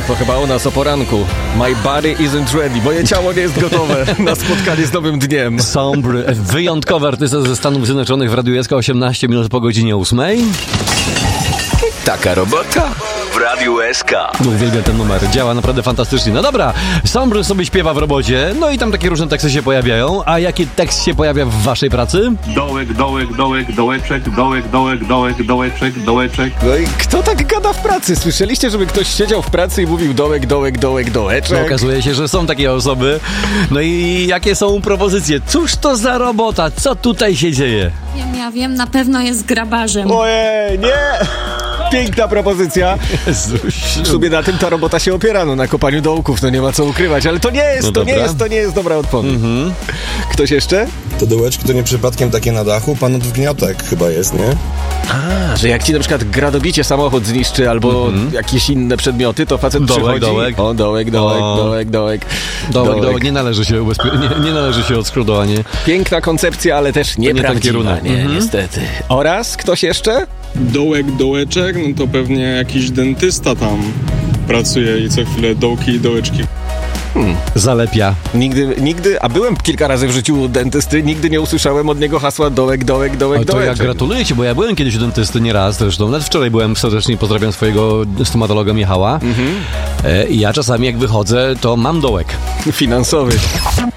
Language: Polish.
To chyba o nas o poranku. My body isn't ready. Moje ciało nie jest gotowe na spotkanie z nowym dniem. Sombr, wyjątkowy artysta ze Stanów Zjednoczonych w Radiu SK, 18 minut po godzinie 8. Taka robota w Radiu SK. Uwielbiam ten numer, działa naprawdę fantastycznie. No dobra, Sombr sobie śpiewa w robocie, no i tam takie różne teksty się pojawiają. A jaki tekst się pojawia w waszej pracy? Dołek, dołek, dołek, dołeczek, dołek, dołek, dołek, dołeczek, dołeczek. No i kto tak gada w pracy? Słyszeliście, żeby ktoś siedział w pracy i mówił dołek, dołek, dołek, dołeczek? No, okazuje się, że są takie osoby. No i jakie są propozycje? Cóż to za robota? Co tutaj się dzieje? Ja wiem, na pewno jest grabarzem. Ojej, nie! Piękna propozycja. W sumie na tym ta robota się opiera, no na kopaniu dołków, no nie ma co ukrywać, ale to nie jest, to nie jest dobra odpowiedź. Ktoś jeszcze? Te dołeczki to nie przypadkiem takie na dachu? Panów Gniotek chyba jest, nie? A, że jak ci na przykład gradobicie samochód zniszczy albo jakieś inne przedmioty, to facet przychodzi. Dołek. O, dołek. Nie należy się nie należy się odskrodowanie. Piękna koncepcja, ale też nieprawdziwa. ten kierunek. Niestety. Oraz ktoś jeszcze? Dołek, dołeczek, no to pewnie jakiś dentysta tam pracuje i co chwilę dołki i dołeczki. Zalepia. Nigdy, a byłem kilka razy w życiu u dentysty, nigdy nie usłyszałem od niego hasła dołek. To ja gratuluję ci, bo ja byłem kiedyś u dentysty nieraz zresztą. Nawet wczoraj byłem serdecznie, pozdrawiam swojego stomatologa Michała. I ja czasami jak wychodzę, to mam dołek. Finansowy.